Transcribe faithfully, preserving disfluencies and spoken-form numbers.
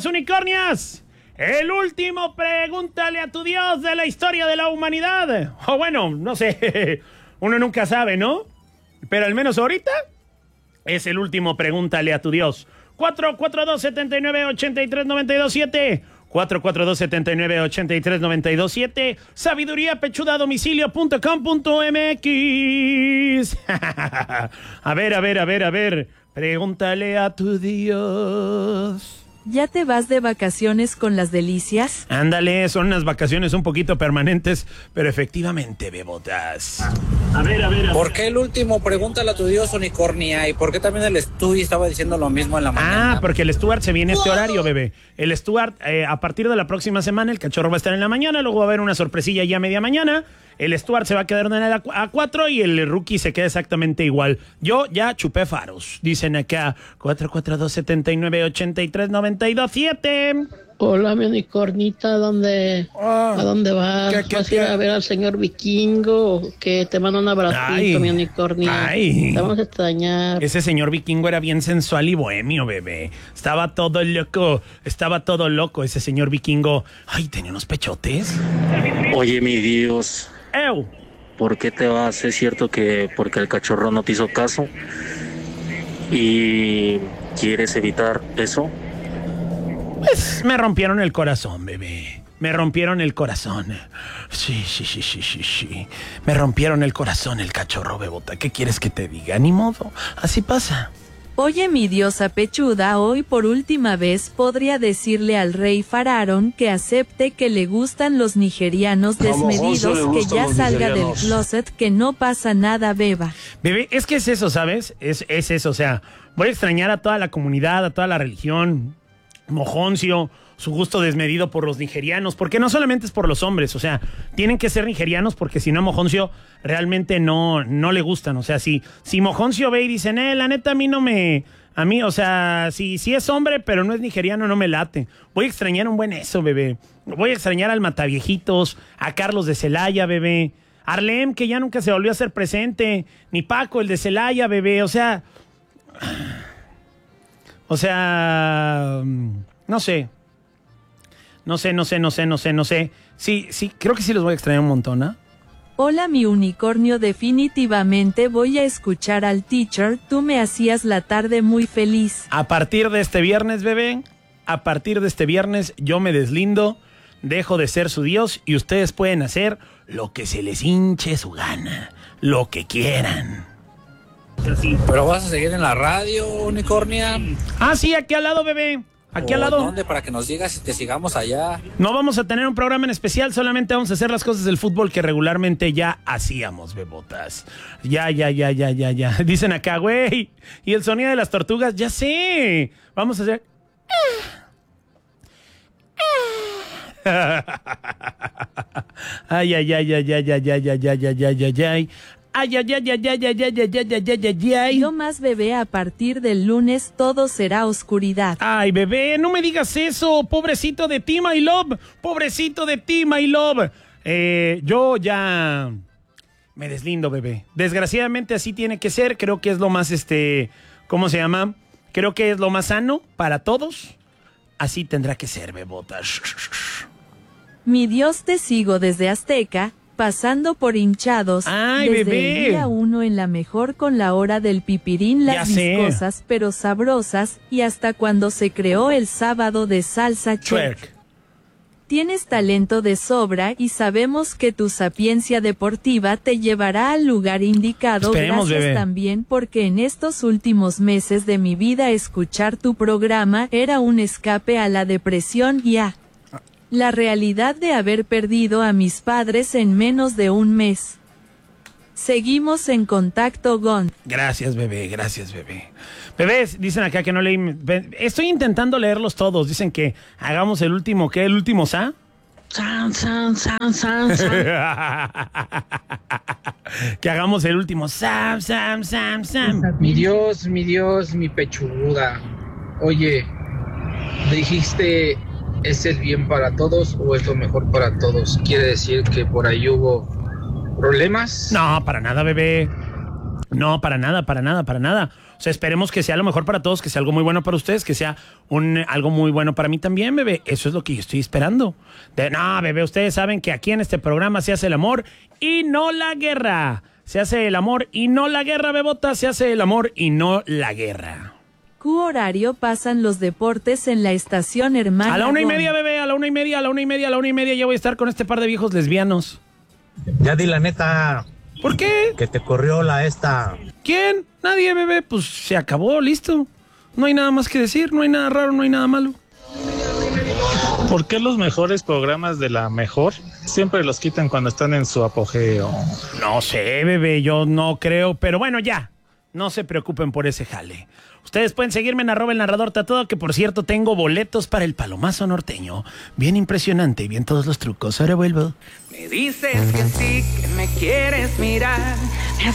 unicornios, unicornias. El último pregúntale a tu Dios de la historia de la humanidad. O bueno, no sé, uno nunca sabe, ¿no? Pero al menos ahorita es el último pregúntale a tu Dios. cuatro cuatro dos, siete nueve, ocho tres, nueve dos siete. cuatro cuatro dos, siete nueve, ocho tres, nueve dos siete. sabiduría pechuda domicilio punto com punto m x. A ver, a ver, a ver, a ver. Pregúntale a tu Dios. ¿Ya te vas de vacaciones con las delicias? Ándale, son unas vacaciones un poquito permanentes, pero efectivamente, bebotas. A ver, a ver, a ver. ¿Por qué el último? Pregúntale a tu Dios, unicornia. ¿Y por qué también el Stuart estaba diciendo lo mismo en la mañana? Ah, porque el Stuart se viene a este horario, bebé. El Stuart, eh, a partir de la próxima semana, el cachorro va a estar en la mañana, luego va a haber una sorpresilla ya a media mañana. El Stuart se va a quedar en la a cuatro y el rookie se queda exactamente igual. Yo ya chupé faros. Dicen acá, cuatro cuatro dos, siete nueve, ocho tres, nueve dos siete. Hola, mi unicornita, ¿dónde, oh, ¿a dónde vas? ¿Qué, qué, ¿Vas a ir a ver al señor Vikingo? Que te mando un abracito, ay, mi unicornia. Ay. Te vamos a extrañar. Ese señor Vikingo era bien sensual y bohemio, bebé. Estaba todo loco, estaba todo loco ese señor Vikingo. Ay, tenía unos pechotes. Oye, mi Dios. ¡Ew! ¿Por qué te vas? Es cierto que porque el cachorro no te hizo caso y quieres evitar eso. Pues me rompieron el corazón, bebé. Me rompieron el corazón. Sí, sí, sí, sí, sí, sí. Me rompieron el corazón el cachorro, bebota. ¿Qué quieres que te diga? Ni modo. Así pasa. Oye, mi diosa pechuda, hoy por última vez podría decirle al rey Faraón que acepte que le gustan los nigerianos desmedidos, que ya salga del closet, que no pasa nada, beba. Bebé, es que es eso, ¿sabes? Es, es eso, o sea, voy a extrañar a toda la comunidad, a toda la religión. Mojoncio, su gusto desmedido por los nigerianos, porque no solamente es por los hombres, o sea, tienen que ser nigerianos porque si no Mojoncio realmente no, no le gustan, o sea, si, si Mojoncio ve y dicen, eh, la neta a mí no me, a mí, o sea, si, si es hombre pero no es nigeriano no me late, voy a extrañar un buen eso, bebé, voy a extrañar al Mataviejitos, a Carlos de Celaya, bebé, Arlem, que ya nunca se volvió a hacer presente, ni Paco, el de Celaya, bebé, o sea... O sea, no sé. No sé, no sé, no sé, no sé, no sé. Sí, sí, creo que sí los voy a extrañar un montón, ¿ah? ¿eh? Hola, mi unicornio, definitivamente voy a escuchar al teacher. Tú me hacías la tarde muy feliz. A partir de este viernes, bebé, a partir de este viernes yo me deslindo, dejo de ser su Dios y ustedes pueden hacer lo que se les hinche su gana, lo que quieran. ¿Pero vas a seguir en la radio, unicornia? Ah, sí, aquí al lado, bebé. Aquí al lado. ¿Dónde? Para que nos digas y te sigamos allá. No vamos a tener un programa en especial, solamente vamos a hacer las cosas del fútbol que regularmente ya hacíamos, bebotas. Ya, ya, ya, ya, ya, ya. Dicen acá, güey. Y el sonido de las tortugas, ya sé. Vamos a hacer... Ay, ay, ay, ay, ay, ay, ay, ay, ay, ay, ay, ay, ay. Ay, ay, ay, ay, ay, ay, ay, ay, ay, ay, ay, ay. Yo más, bebé, a partir del lunes todo será oscuridad. Ay, bebé, no me digas eso. Pobrecito de ti, my love. Pobrecito de ti, my love. Eh, yo ya me deslindo, bebé. Desgraciadamente así tiene que ser. Creo que es lo más, este, ¿cómo se llama? Creo que es lo más sano para todos. Así tendrá que ser, bebotas. Mi Dios, te sigo desde Azteca, pasando por hinchados. Ay, desde bebé. el día uno en la mejor con la hora del pipirín, las Ya sé. viscosas pero sabrosas, y hasta cuando se creó el sábado de salsa check. Twerk. Tienes talento de sobra y sabemos que tu sapiencia deportiva te llevará al lugar indicado. Esperemos, Gracias bebé. también porque en estos últimos meses de mi vida escuchar tu programa era un escape a la depresión y a la realidad de haber perdido a mis padres en menos de un mes. Seguimos en contacto, Gon. Gracias, bebé, gracias, bebé. Bebés, dicen acá que no leí... Estoy intentando leerlos todos. Dicen que hagamos el último, ¿qué? ¿El último sa? San, san, san, san, san. Que hagamos el último Sam, Sam, Sam, Sam. Mi Dios, mi Dios, mi pechuda. Oye, dijiste, ¿es el bien para todos o es lo mejor para todos? ¿Quiere decir que por ahí hubo problemas? No, para nada, bebé. No, para nada, para nada, para nada. O sea, esperemos que sea lo mejor para todos, que sea algo muy bueno para ustedes, que sea un algo muy bueno para mí también, bebé. Eso es lo que yo estoy esperando. De, no, bebé, ustedes saben que aquí en este programa se hace el amor y no la guerra. Se hace el amor y no la guerra, bebota. Se hace el amor y no la guerra. ¿Qué horario pasan los deportes en la estación hermana? A la una y Gon? media, bebé, a la una y media, a la una y media, a la una y media. Ya voy a estar con este par de viejos lesbianos. Ya di la neta. ¿Por qué? Que te corrió la esta. ¿Quién? Nadie, bebé. Pues se acabó, listo. No hay nada más que decir, no hay nada raro, no hay nada malo. ¿Por qué los mejores programas de la mejor siempre los quitan cuando están en su apogeo? No sé, bebé, yo no creo, pero bueno, ya. No se preocupen por ese jale. Ustedes pueden seguirme en arroba el narrador tatuado, que por cierto tengo boletos para el Palomazo norteño. Bien impresionante, bien todos los trucos. Ahora vuelvo. Me dices que sí, que me quieres mirar.